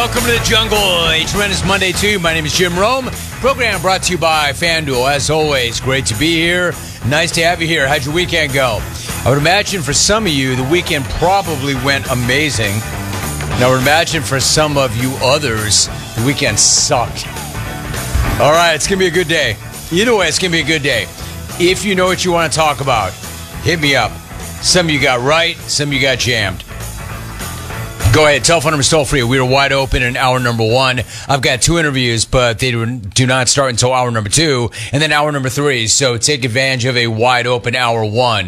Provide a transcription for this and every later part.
Welcome to the jungle. A tremendous Monday to you. My name is Jim Rome. Program brought to you by FanDuel. As always, great to be here. Nice to have you here. How'd your weekend go? I would imagine for some of you, the weekend probably went amazing. And I would imagine for some of you others, the weekend sucked. All right, it's going to be a good day. Either way, it's going to be a good day. If you know what you want to talk about, hit me up. Some of you got right, some of you got jammed. Go ahead. Telephone number is toll free. We are wide open in hour number one. I've got 2 interviews, but they do not start until hour number 2 and then hour number 3. So take advantage of a wide open hour 1.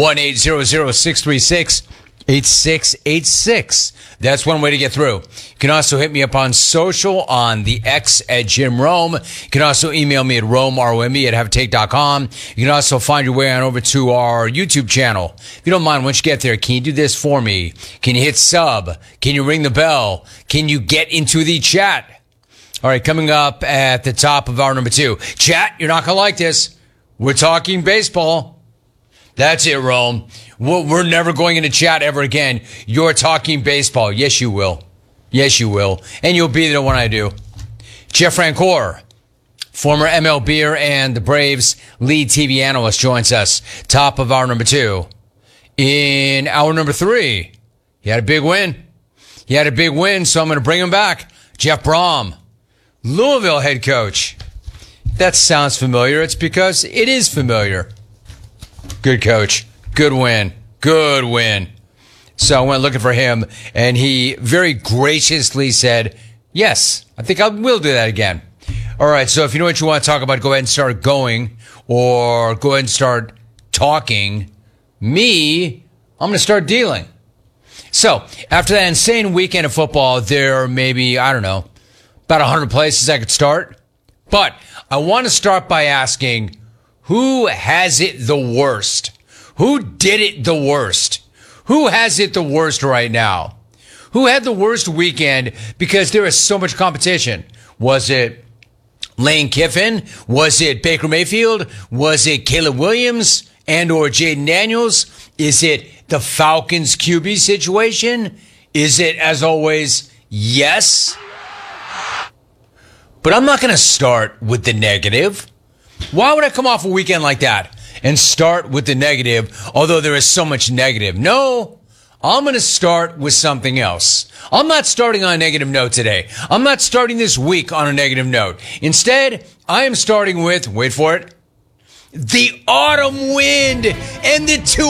1-800-636-8686. That's one way to get through. You can also hit me up on social on the X at Jim Rome. You can also email me at Rome, at haveatake.com. You can also find your way on over to our YouTube channel. If you don't mind, once you get there, can you do this for me? Can you hit sub? Can you ring the bell? Can you get into the chat? All right, coming up at the top of hour number 2. Chat, you're not going to like this. We're talking baseball. That's it, Rome. We're never going into chat ever again. You're talking baseball. Yes, you will. Yes, you will. And you'll be there when I do. Jeff Francoeur, former MLBer and the Braves lead TV analyst, joins us. Top of hour number 2. In hour number 3, he had a big win. So I'm going to bring him back. Jeff Brom, Louisville head coach. That sounds familiar. It's because it is familiar. Good coach. Good win. So I went looking for him, and he very graciously said, yes, I think I will do that again. All right, so if you know what you want to talk about, go ahead and start going, or go ahead and start talking. Me, I'm going to start dealing. So after that insane weekend of football, there are maybe, I don't know, about 100 places I could start. But I want to start by asking, who has it the worst? Who did it the worst? Who has it the worst right now? Who had the worst weekend because there is so much competition? Was it Lane Kiffin? Was it Baker Mayfield? Was it Caleb Williams and or Jaden Daniels? Is it the Falcons QB situation? Is it, as always, yes? But I'm not going to start with the negative. Why would I come off a weekend like that and start with the negative, although there is so much negative? No, I'm going to start with something else. I'm not starting on a negative note today. I'm not starting this week on a negative note. Instead, I am starting with, wait for it, the autumn wind and the 2